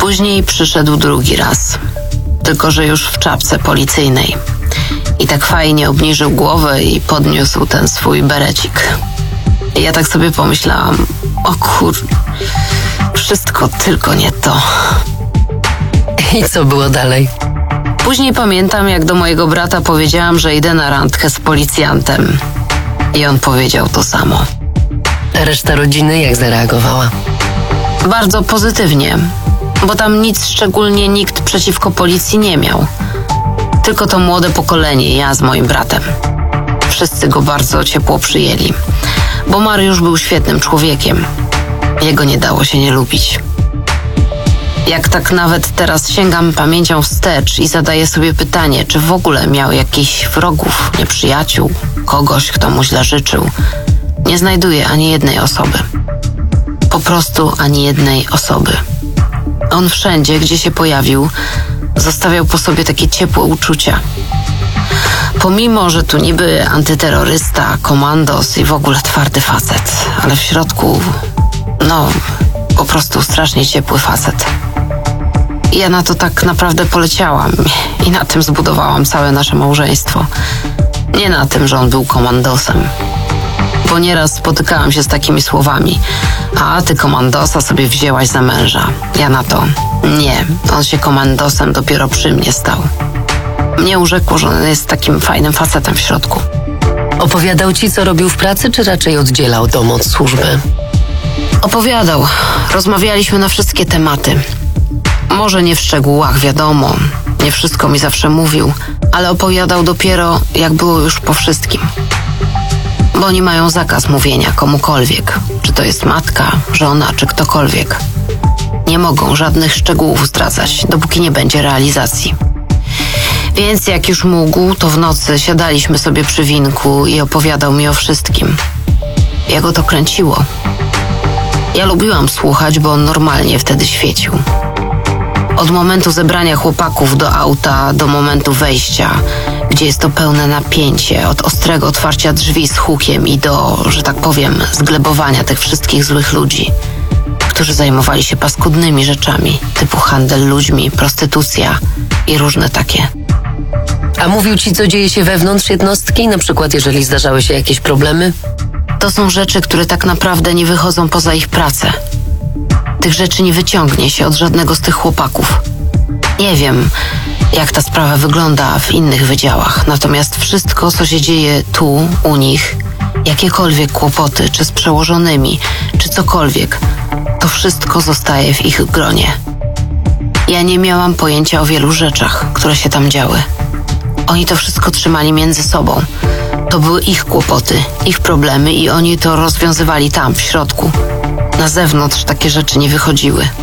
Później przyszedł drugi raz, tylko że już w czapce policyjnej. I tak fajnie obniżył głowę i podniósł ten swój berecik. I ja tak sobie pomyślałam, o wszystko tylko nie to. I co było dalej? Później pamiętam, jak do mojego brata powiedziałam, że idę na randkę z policjantem. I on powiedział to samo. A reszta rodziny jak zareagowała? Bardzo pozytywnie, bo tam nic szczególnie nikt przeciwko policji nie miał. Tylko to młode pokolenie, ja z moim bratem. Wszyscy go bardzo ciepło przyjęli, bo Mariusz był świetnym człowiekiem. Jego nie dało się nie lubić. Jak tak nawet teraz sięgam pamięcią wstecz i zadaję sobie pytanie, czy w ogóle miał jakichś wrogów, nieprzyjaciół, kogoś, kto mu źle życzył, nie znajduję ani jednej osoby. Po prostu ani jednej osoby. On wszędzie, gdzie się pojawił, zostawiał po sobie takie ciepłe uczucia. Pomimo, że tu niby antyterrorysta, komandos i w ogóle twardy facet, ale w środku, po prostu strasznie ciepły facet. I ja na to tak naprawdę poleciałam i na tym zbudowałam całe nasze małżeństwo. Nie na tym, że on był komandosem. Bo nieraz spotykałam się z takimi słowami: a ty komandosa sobie wzięłaś za męża. Ja na to: nie, on się komandosem dopiero przy mnie stał. Mnie urzekło, że on jest takim fajnym facetem w środku. Opowiadał ci, co robił w pracy, czy raczej oddzielał dom od służby? Opowiadał. Rozmawialiśmy na wszystkie tematy. Może nie w szczegółach, wiadomo. Nie wszystko mi zawsze mówił, ale opowiadał dopiero, jak było już po wszystkim. Bo oni mają zakaz mówienia komukolwiek, czy to jest matka, żona, czy ktokolwiek. Nie mogą żadnych szczegółów zdradzać, dopóki nie będzie realizacji. Więc jak już mógł, to w nocy siadaliśmy sobie przy winku i opowiadał mi o wszystkim. Jak go to kręciło. Ja lubiłam słuchać, bo on normalnie wtedy świecił. Od momentu zebrania chłopaków do auta do momentu wejścia, gdzie jest to pełne napięcie, od ostrego otwarcia drzwi z hukiem i do, że tak powiem, zglebowania tych wszystkich złych ludzi, którzy zajmowali się paskudnymi rzeczami, typu handel ludźmi, prostytucja i różne takie. A mówił ci, co dzieje się wewnątrz jednostki? Na przykład, jeżeli zdarzały się jakieś problemy? To są rzeczy, które tak naprawdę nie wychodzą poza ich pracę. Tych rzeczy nie wyciągnie się od żadnego z tych chłopaków. Nie wiem, jak ta sprawa wygląda w innych wydziałach, natomiast wszystko, co się dzieje tu, u nich, jakiekolwiek kłopoty, czy z przełożonymi, czy cokolwiek, to wszystko zostaje w ich gronie. Ja nie miałam pojęcia o wielu rzeczach, które się tam działy. Oni to wszystko trzymali między sobą. To były ich kłopoty, ich problemy i oni to rozwiązywali tam, w środku. Na zewnątrz takie rzeczy nie wychodziły.